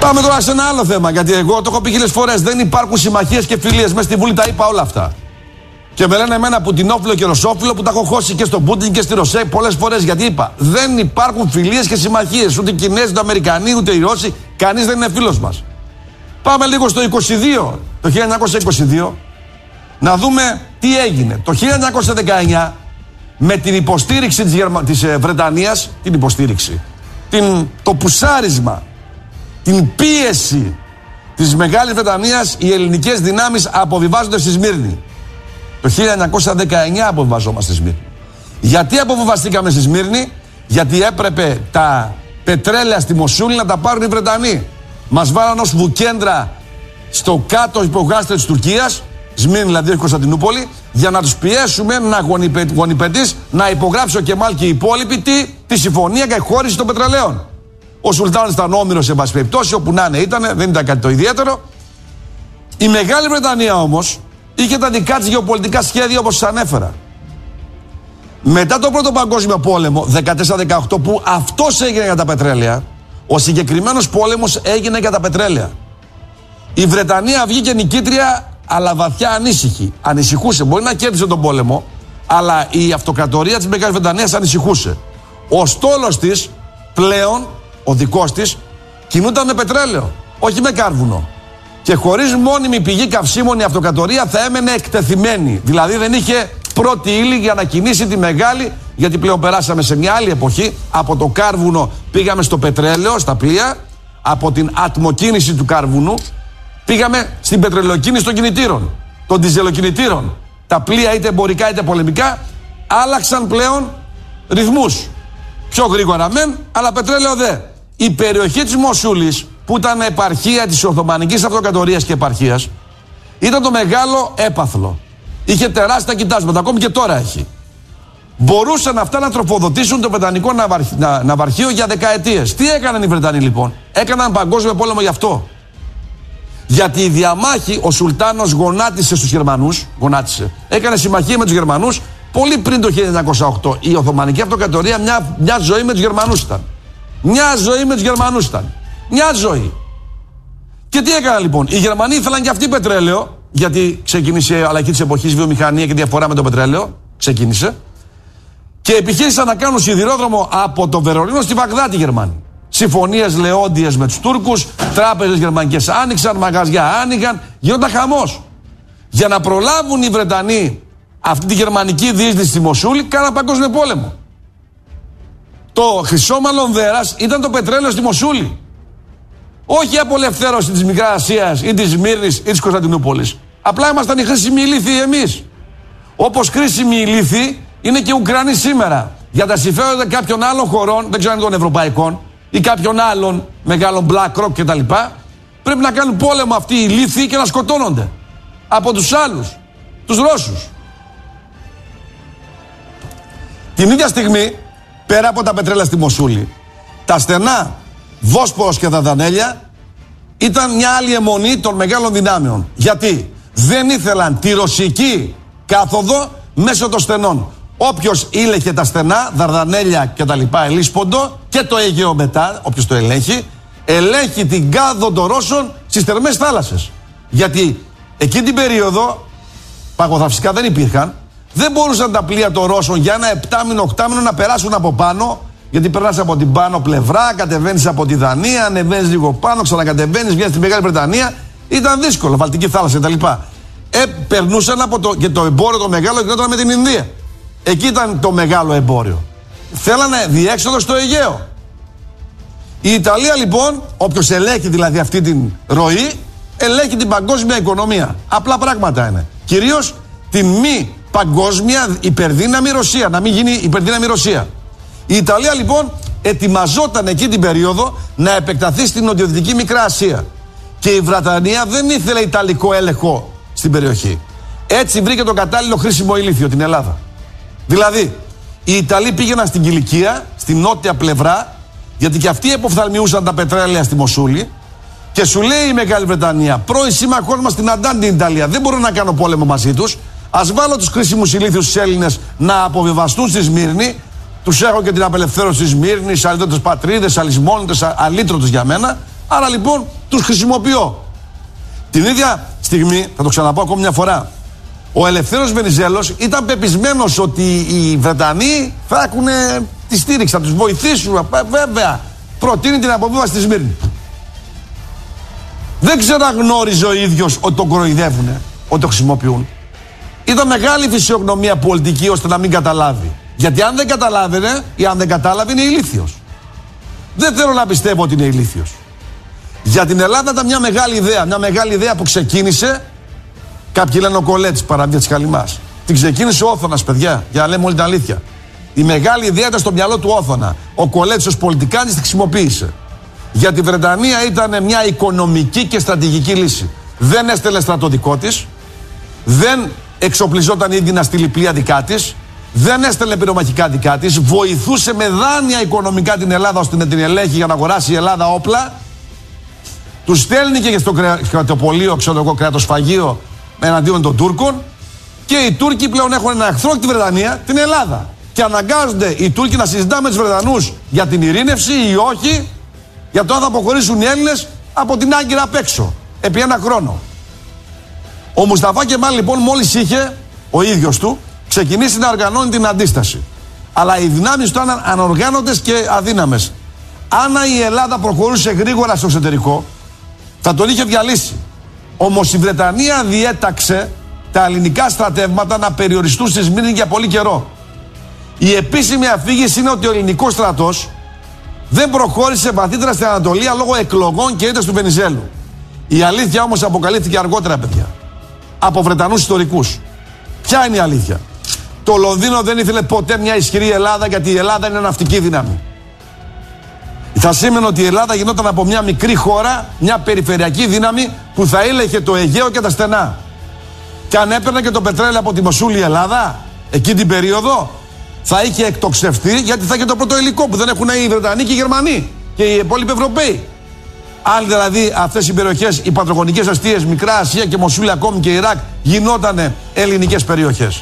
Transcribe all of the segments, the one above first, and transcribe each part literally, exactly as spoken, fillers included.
Πάμε τώρα σε ένα άλλο θέμα. Γιατί εγώ το έχω πει χίλιες φορές. Δεν υπάρχουν συμμαχίες και φιλίες. Μέσα στη Βουλή τα είπα όλα αυτά. Και με λένε εμένα Πουτινόφιλο και Ρωσόφιλο που τα έχω χώσει και στον Πούτιν και στη Ρωσέ πολλές φορές. Γιατί είπα, δεν υπάρχουν φιλίες και συμμαχίες. Ούτε οι Κινέζοι, ούτε οι Αμερικανοί, ούτε οι Ρώσοι. Κανείς δεν είναι φίλος μας. Πάμε λίγο στο είκοσι δύο, το χίλια εννιακόσια είκοσι δύο, να δούμε τι έγινε. Το χίλια εννιακόσια δεκαεννιά, με την υποστήριξη της, Γερμα... της ε, Βρετανίας, την υποστήριξη, την... το πουσάρισμα, την πίεση της Μεγάλης Βρετανίας, οι ελληνικές δυνάμεις αποβιβάζονται στη Σμύρνη. Το χίλια εννιακόσια δεκαεννιά αποβιβαζόμαστε στη Σμύρνη. Γιατί αποβιβαστήκαμε στη Σμύρνη? Γιατί έπρεπε τα πετρέλαια στη Μοσούλη να τα πάρουν οι Βρετανοί. Μας βάλαν ως βουκέντρα στο κάτω υπογάστρια της Τουρκίας, Σμύρνη δηλαδή, όχι Κωνσταντινούπολη, για να τους πιέσουμε να γονιπε, γονιπετής να υπογράψει ο Κεμάλ και οι υπόλοιποι τι, τη συμφωνία για χώριση των πετρελαίων. Ο Σουλτάνος ήταν όμηρος σε πάση περιπτώσει, όπου να είναι ήτανε, δεν ήταν κάτι το ιδιαίτερο. Η Μεγάλη Βρετανία όμως είχε τα δικά της γεωπολιτικά σχέδια, όπως σας ανέφερα. Μετά τον Πρώτο Παγκόσμιο Πόλεμο, δεκατέσσερα δεκαοκτώ, που αυτός έγινε για τα πετρέλαια, ο συγκεκριμένος πόλεμος έγινε για τα πετρέλαια. Η Βρετανία βγήκε νικήτρια, αλλά βαθιά ανήσυχη. Ανησυχούσε. Μπορεί να κέρδισε τον πόλεμο, αλλά η αυτοκρατορία της Μεγάλης Βρετανίας ανησυχούσε. Ο στόλος της πλέον, ο δικός της, κινούταν με πετρέλαιο, όχι με κάρβουνο. Και χωρίς μόνιμη πηγή καυσίμων η αυτοκρατορία θα έμενε εκτεθειμένη. Δηλαδή δεν είχε πρώτη ύλη για να κινήσει τη μεγάλη, γιατί πλέον περάσαμε σε μια άλλη εποχή. Από το κάρβουνο πήγαμε στο πετρέλαιο, στα πλοία. Από την ατμοκίνηση του κάρβουνου πήγαμε στην πετρελαιοκίνηση των κινητήρων, των διζελοκινητήρων. Τα πλοία, είτε εμπορικά είτε πολεμικά, άλλαξαν πλέον ρυθμούς. Πιο γρήγορα μεν, αλλά πετρέλαιο δε. Η περιοχή της Μοσούλης, που ήταν επαρχία της Οθωμανικής Αυτοκρατορίας και επαρχίας, ήταν το μεγάλο έπαθλο. Είχε τεράστια κοιτάσματα, ακόμη και τώρα έχει. Μπορούσαν αυτά να τροφοδοτήσουν το Βρετανικό ναυαρχείο, να, ναυαρχείο για δεκαετίες. Τι έκαναν οι Βρετανοί λοιπόν? Έκαναν παγκόσμιο πόλεμο γι' αυτό. Γιατί η διαμάχη, ο Σουλτάνος γονάτισε στους Γερμανούς, γονάτισε, έκανε συμμαχία με τους Γερμανούς πολύ πριν το χίλια εννιακόσια οκτώ. Η Οθωμανική Αυτοκρατορία μια, μια ζωή με τους Γερμανούς ήταν. Μια ζωή με τους Γερμανούς ήταν. Μια ζωή. Και τι έκαναν λοιπόν? Οι Γερμανοί ήθελαν και αυτοί πετρέλαιο, γιατί ξεκίνησε η αλλαγή της εποχής, βιομηχανία και διαφορά με το πετρέλαιο. Ξεκίνησε. Και επιχείρησαν να κάνουν σιδηρόδρομο από το Βερολίνο στη Βαγδάτη οι Γερμανοί. Συμφωνίες λεόντιες με τους Τούρκους, τράπεζες γερμανικές άνοιξαν, μαγαζιά άνοιγαν, γίνονταν χαμός. Για να προλάβουν οι Βρετανοί αυτή τη γερμανική διείσδυση στη Μοσούλη, κάναν παγκόσμιο πόλεμο. Το χρυσό μαλλονδέρας ήταν το πετρέλαιο στη Μοσούλη. Όχι η απολευθέρωση της Μικράς Ασίας ή της Σμύρνης ή της Κωνσταντινούπολης. Απλά ήμασταν οι χρήσιμοι ηλίθιοι εμείς. Όπως χρήσιμοι ηλίθιοι είναι και οι Ουκρανοί σήμερα. Για τα συμφέροντα κάποιων άλλων χωρών, δεν ξέρω αν είναι των ευρωπαϊκών, ή κάποιων άλλων μεγάλων BlackRock κτλ. Πρέπει να κάνουν πόλεμο αυτοί οι ηλίθιοι και να σκοτώνονται από τους άλλους, τους Ρώσους. Την ίδια στιγμή, πέρα από τα πετρέλαια στη Μοσούλη, τα στενά Βόσπορος και Δαρδανέλια ήταν μια άλλη αιμονή των μεγάλων δυνάμεων. Γιατί δεν ήθελαν τη ρωσική κάθοδο μέσω των στενών. Όποιος ήλεγχε τα στενά, Δαρδανέλια και τα λοιπά, Ελίσποντο και το Αιγαίο μετά, όποιος το ελέγχει, ελέγχει την κάθοδο των Ρώσων στις θερμές θάλασσες. Γιατί εκείνη την περίοδο παγοθαυσικά δεν υπήρχαν, δεν μπορούσαν τα πλοία των Ρώσων για ένα επτάμινο, οκτάμινο να περάσουν από πάνω, γιατί περνάς από την πάνω πλευρά, κατεβαίνεις από τη Δανία, ανεβαίνεις λίγο πάνω, ξανακατεβαίνεις, βγαίνεις στη Μεγάλη Βρετανία. Ήταν δύσκολο, Βαλτική θάλασσα κτλ. Ε, περνούσαν από το, και το εμπόριο το μεγάλο γινόταν με την Ινδία. Εκεί ήταν το μεγάλο εμπόριο. Θέλανε διέξοδο στο Αιγαίο. Η Ιταλία λοιπόν, όποιος ελέγχει δηλαδή αυτή την ροή, ελέγχει την παγκόσμια οικονομία. Απλά πράγματα είναι. Κυρίως την μη παγκόσμια υπερδύναμη Ρωσία. Να μην γίνει υπερδύναμη Ρωσία. Η Ιταλία λοιπόν ετοιμαζόταν εκεί την περίοδο να επεκταθεί στην νοτιοδυτική Μικρά Ασία. Και η Βρετανία δεν ήθελε ιταλικό έλεγχο στην περιοχή. Έτσι βρήκε το κατάλληλο χρήσιμο ηλίθιο, την Ελλάδα. Δηλαδή, οι Ιταλοί πήγαιναν στην Κιλικία, στην νότια πλευρά, γιατί και αυτοί εποφθαλμιούσαν τα πετρέλαια στη Μοσούλη. Και σου λέει η Μεγάλη Βρετανία, πρώην σύμμαχός μας στην Αντάν την Ιταλία, δεν μπορώ να κάνω πόλεμο μαζί τους. Ας βάλω τους χρήσιμους ηλίθιους τους Έλληνες να αποβιβαστούν στη Σμύρνη. Τους έχω και την απελευθέρωση της Σμύρνης, αλήτρωτες πατρίδες, αλυσμόνητες, αλήτρωτες για μένα. Άρα λοιπόν τους χρησιμοποιώ. Την ίδια στιγμή, θα το ξαναπώ ακόμη μια φορά, ο Ελευθέρος Βενιζέλος ήταν πεπισμένος ότι οι Βρετανοί θα έχουν τη στήριξη, θα τους βοηθήσουν. Βέβαια, προτείνει την αποβίβαση στη Σμύρνη. Δεν ξαναγνώριζε ο ίδιος ότι τον κοροϊδεύουν, ότι το χρησιμοποιούν. Ήταν μεγάλη φυσιογνωμία πολιτική ώστε να μην καταλάβει. Γιατί αν δεν καταλάβαινε ή αν δεν κατάλαβε, είναι ηλίθιος. Δεν θέλω να πιστεύω ότι είναι ηλίθιος. Για την Ελλάδα ήταν μια μεγάλη ιδέα. Μια μεγάλη ιδέα που ξεκίνησε. Κάποιοι λένε ο Κολέτης, παραμύθια της Καλυμάς. Την ξεκίνησε ο Όθωνας, παιδιά, για να λέμε όλη την αλήθεια. Η μεγάλη ιδέα ήταν στο μυαλό του Όθωνα. Ο Κολέτης ως πολιτικάνης τη χρησιμοποίησε. Για τη Βρετανία ήταν μια οικονομική και στρατηγική λύση. Δεν έστελνε στρατό της, δεν εξοπλιζόταν η ίδια να στείλει πλοία δικά της, δεν έστελνε πυρομαχικά δικά της, βοηθούσε με δάνεια οικονομικά την Ελλάδα ώστε να την ελέγχει για να αγοράσει η Ελλάδα όπλα. Του στέλνει και στο κρατοπολείο, ξέρω εγώ, κρεατοσφαγείο εναντίον των Τούρκων. Και οι Τούρκοι πλέον έχουν ένα εχθρό και τη Βρετανία, την Ελλάδα. Και αναγκάζονται οι Τούρκοι να συζητάμε με τους Βρετανούς για την ειρήνευση ή όχι, για το αν θα αποχωρήσουν οι Έλληνες από την Άγκυρα απ' έξω, επί ένα χρόνο. Ο Μουσταφά Κεμάλ λοιπόν μόλις είχε ο ίδιος του ξεκινήσει να οργανώνει την αντίσταση. Αλλά οι δυνάμεις του ήταν ανοργάνωτες και αδύναμες. Αν η Ελλάδα προχωρούσε γρήγορα στο εξωτερικό, θα τον είχε διαλύσει. Όμως η Βρετανία διέταξε τα ελληνικά στρατεύματα να περιοριστούν στη Σμύρνη για πολύ καιρό. Η επίσημη αφήγηση είναι ότι ο ελληνικός στρατός δεν προχώρησε βαθύτερα στην Ανατολία λόγω εκλογών και ήττες του Βενιζέλου. Η αλήθεια όμως αποκαλύφθηκε αργότερα, παιδιά. Από Βρετανούς ιστορικούς. Ποια είναι η αλήθεια? Το Λονδίνο δεν ήθελε ποτέ μια ισχυρή Ελλάδα, γιατί η Ελλάδα είναι ναυτική δύναμη. Θα σήμαινε ότι η Ελλάδα γινόταν από μια μικρή χώρα, μια περιφερειακή δύναμη που θα έλεγχε το Αιγαίο και τα στενά. Και αν έπαιρνε και το πετρέλαιο από τη Μοσούλη η Ελλάδα, εκεί την περίοδο, θα είχε εκτοξευτεί, γιατί θα είχε το πρώτο υλικό που δεν έχουν οι Βρετανοί και οι Γερμανοί και οι υπόλοιποι Ευρωπαίοι. Αν δηλαδή αυτές οι περιοχές, οι πατρογονικές αστείες, Μικρά Ασία και Μοσούλη, ακόμη και Ιράκ, γινότανε ελληνικές περιοχές.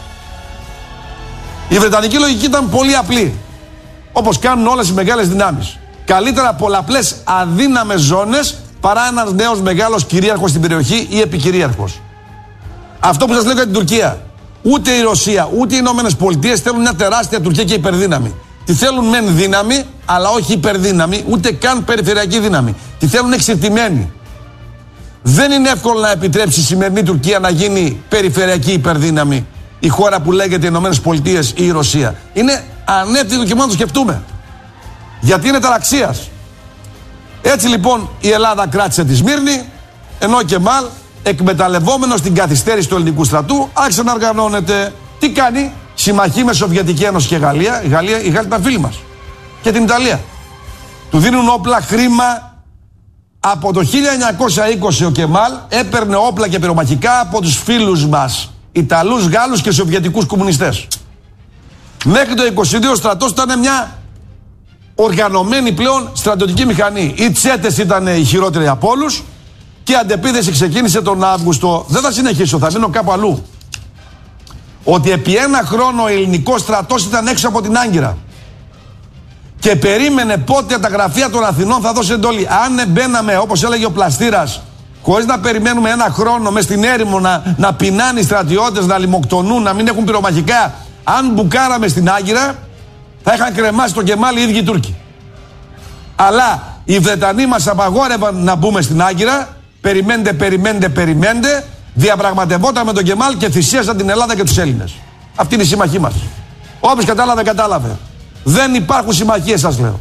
Η βρετανική λογική ήταν πολύ απλή. Όπως κάνουν όλες οι μεγάλες δυνάμεις. Καλύτερα πολλαπλές αδύναμες ζώνες παρά ένας νέος μεγάλος κυρίαρχος στην περιοχή ή επικυρίαρχος. Αυτό που σας λέω για την Τουρκία. Ούτε η Ρωσία ούτε οι Ηνωμένες Πολιτείες θέλουν μια τεράστια Τουρκία και υπερδύναμη. Τη θέλουν μεν δύναμη, αλλά όχι υπερδύναμη, ούτε καν περιφερειακή δύναμη. Τη θέλουν εξαρτημένη. Δεν είναι εύκολο να επιτρέψει η σημερινή Τουρκία να γίνει περιφερειακή υπερδύναμη, η χώρα που λέγεται οι Ηνωμένες Πολιτείες ή η Ρωσία. Είναι ανέφτυτο και μόνο το σκεφτούμε. Γιατί είναι ταραξίας. Έτσι λοιπόν η Ελλάδα κράτησε τη Σμύρνη, ενώ ο Κεμάλ, εκμεταλλευόμενος την καθυστέρηση του ελληνικού στρατού, άρχισε να οργανώνεται. Τι κάνει? Συμμαχεί με Σοβιετική Ένωση και Γαλλία. Η Γαλλία, η Γάλλοι ήταν φίλοι μας. Και την Ιταλία. Του δίνουν όπλα, χρήμα. Από το χίλια εννιακόσια είκοσι ο Κεμάλ έπαιρνε όπλα και πυρομαχικά από τους φίλους μας, Ιταλούς, Γάλλους και Σοβιετικούς κομμουνιστές. Μέχρι το είκοσι δύο ο στρατός ήταν μια οργανωμένη πλέον στρατιωτική μηχανή. Οι τσέτες ήταν οι χειρότεροι από όλους και η αντεπίθεση ξεκίνησε τον Αύγουστο. Δεν θα συνεχίσω, θα μείνω κάπου αλλού. Ότι επί ένα χρόνο ο ελληνικός στρατός ήταν έξω από την Άγκυρα και περίμενε πότε τα γραφεία των Αθηνών θα δώσει εντολή. Αν μπαίναμε, όπως έλεγε ο Πλαστήρας, χωρίς να περιμένουμε ένα χρόνο μες στην έρημο να, να πεινάνε οι στρατιώτες, να λιμοκτονούν, να μην έχουν πυρομαχικά, αν μπουκάραμε στην Άγκυρα, θα είχαν κρεμάσει το Κεμάλ οι ίδιοι οι Τούρκοι. Αλλά οι Βρετανοί μας απαγόρευαν να μπούμε στην Άγκυρα. Περιμένετε, περιμένετε, περιμένετε. Διαπραγματευόταν με τον Κεμάλ και θυσίασαν την Ελλάδα και τους Έλληνες. Αυτή είναι η συμμαχή μας. Όποιος κατάλαβε, κατάλαβε. Δεν υπάρχουν συμμαχίες, σας λέω.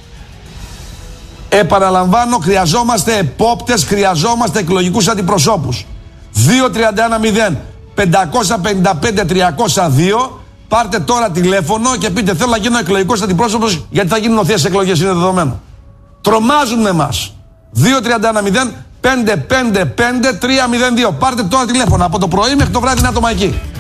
Επαναλαμβάνω, χρειαζόμαστε επόπτες, χρειαζόμαστε εκλογικούς αντιπροσώπους. δύο τριάντα ένα μηδέν πεντακόσια πενήντα πέντε τριακόσια δύο. Πάρτε τώρα τηλέφωνο και πείτε: θέλω να γίνω εκλογικός αντιπρόσωπος, γιατί θα γίνουν νοθείες εκλογές, είναι δεδομένο. Τρομάζουν με εμάς. δύο τριάντα ένα μηδέν πεντακόσια πενήντα πέντε τριακόσια δύο. Πάρτε τώρα τηλέφωνο από το πρωί μέχρι το βράδυ, είναι άτομα εκεί.